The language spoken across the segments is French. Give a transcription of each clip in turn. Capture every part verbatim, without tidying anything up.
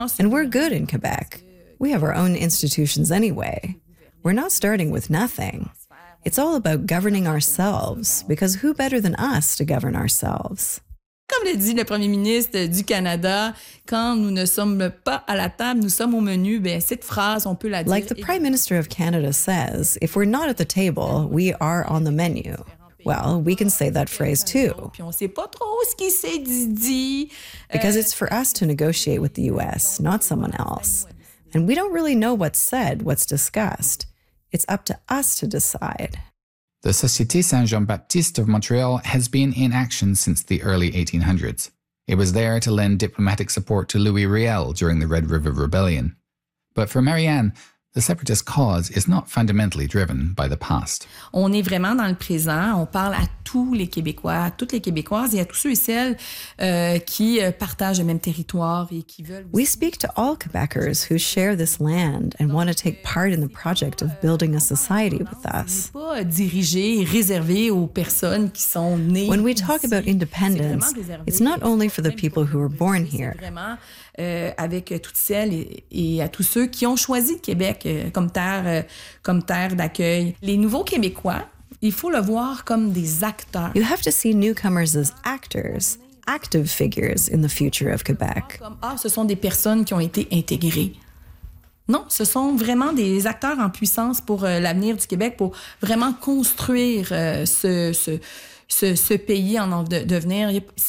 And we're good in Quebec. We have our own institutions anyway. We're not starting with nothing. It's all about governing ourselves, because who better than us to govern ourselves? Comme le dit le premier ministre du Canada, quand nous ne sommes pas à la table, nous sommes au menu, ben cette phrase, on peut la dire. Like the Prime Minister of Canada says, if we're not at the table, we are on the menu. Well, we can say that phrase too. Puis on sait pas trop ce qui s'est dit. Because it's for us to negotiate with the U S, not someone else. And we don't really know what's said, what's discussed. It's up to us to decide. The Société Saint-Jean-Baptiste of Montreal has been in action since the early eighteen hundreds. It was there to lend diplomatic support to Louis Riel during the Red River Rebellion. But for Marianne, the separatist cause is not fundamentally driven by the past. On est vraiment dans le présent. On parle à tous les Québécois, à toutes les Québécoises et à tous ceux et celles euh, qui euh, partagent le même territoire et qui veulent. We speak to all Quebecers who share this land and want to take part in the project of building a society with us. Pas dirigé et réservé aux personnes qui sont nées. When we talk about independence, it's not only for the people who were born here. Vraiment euh, avec toutes celles et, et à tous ceux qui ont choisi le Québec euh, comme terre, euh, comme terre d'accueil. Les nouveaux Québécois, il faut le voir comme des acteurs. You have to see newcomers as actors, active figures in the future of Quebec. Comme, ah, ce sont des personnes qui ont été intégrées. Non, ce sont vraiment des acteurs en puissance pour euh, l'avenir du Québec, pour vraiment construire euh, ce, ce, ce, ce pays en de, devenir.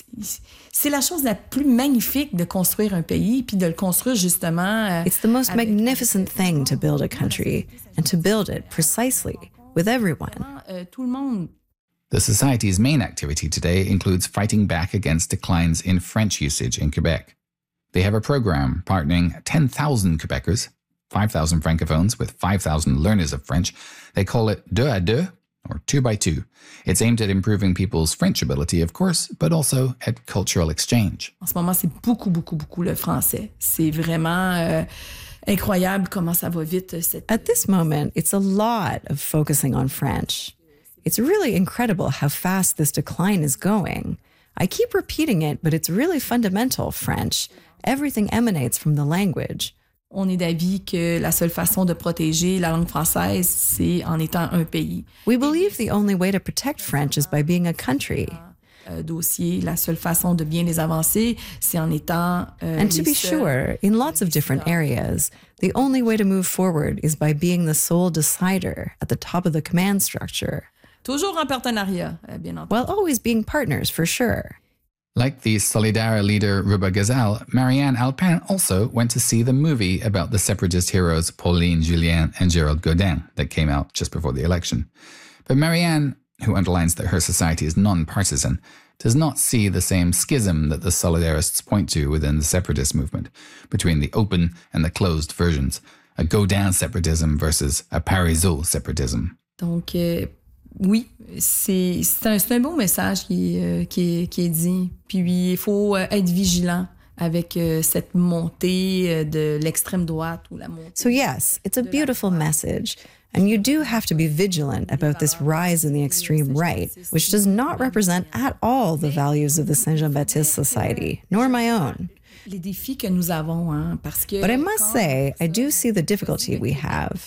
C'est la chose la plus magnifique de construire un pays, puis de le construire justement. Euh, It's the most magnificent thing to build a country, and to build it precisely with everyone. Euh, tout le monde. The Society's main activity today includes fighting back against declines in French usage in Quebec. They have a program partnering ten thousand Quebecers, five thousand francophones with five thousand learners of French. They call it deux à deux, or two by two. It's aimed at improving people's French ability, of course, but also at cultural exchange. En ce moment, c'est beaucoup, beaucoup, beaucoup le français. C'est vraiment euh, incroyable comment ça va vite. Cette... At this moment, it's a lot of focusing on French. It's really incredible how fast this decline is going. I keep repeating it, but it's really fundamental French. Everything emanates from the language. On est d'avis que la seule façon de protéger la langue française, c'est en étant un pays. We believe the only way to protect French is by being a country. Euh, dossier, la seule façon de bien les avancer, c'est en étant. Euh, and to be sure, in lots of different areas, the only way to move forward is by being the sole decider at the top of the command structure. Toujours en partenariat, bien entendu. While always being partners, for sure. Like the Solidaire leader Ruba Gazal, Marianne Alpin also went to see the movie about the separatist heroes Pauline Julien and Gerald Godin that came out just before the election. But Marianne, who underlines that her society is non-partisan, does not see the same schism that the solidarists point to within the separatist movement, between the open and the closed versions, a Godin separatism versus a Parisot separatism. Donc, euh, oui, c'est, c'est, un, c'est un beau message qui, euh, qui, est, qui est dit. Puis, il faut euh, être vigilant avec euh, cette montée euh, de l'extrême droite ou la montée. So yes, it's a beautiful message. And you do have to be vigilant about this rise in the extreme right, which does not represent at all the values of the Saint-Jean-Baptiste Society, nor my own. Les défis que nous avons, hein, parce que... But I must say, I do see the difficulty we have.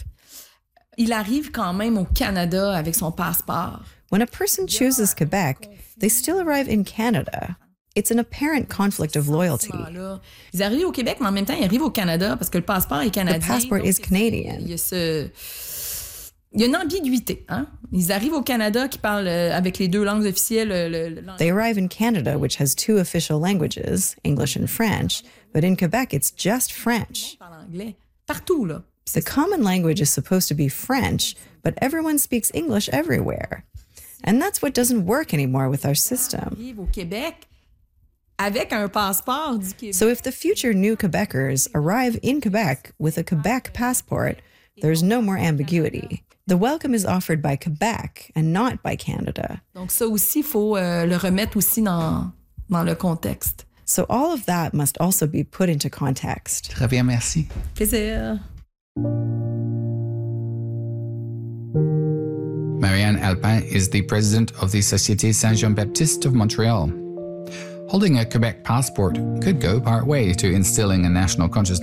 Il arrive quand même au Canada avec son passeport. When a person chooses Quebec, they still arrive in Canada. It's an apparent conflict of loyalty. Ils arrivent au Québec, mais en même temps, ils arrivent au Canada parce que le passeport est canadien. The passport is Canadian. Il y a ce... Il y a une ambiguïté. Hein? Ils arrivent au Canada qui parlent avec les deux langues officielles. Le, le, They arrive in Canada, which has two official languages, English and French, but in Quebec, it's just French. Anglais. Partout, là. The common language is supposed to be French, but everyone speaks English everywhere. And that's what doesn't work anymore with our system. Ils arrivent au Québec avec un passeport du Québec. So if the future new Quebecers arrive in Quebec with a Quebec passport, there's no more ambiguity. The welcome is offered by Quebec and not by Canada. Donc ça aussi, il faut euh, le remettre aussi dans, dans le contexte. So all of that must also be put into context. Très bien, merci. Plaisir. Marianne Alpin is the president of the Société Saint-Jean-Baptiste of Montreal. Holding a Quebec passport could go part way to instilling a national consciousness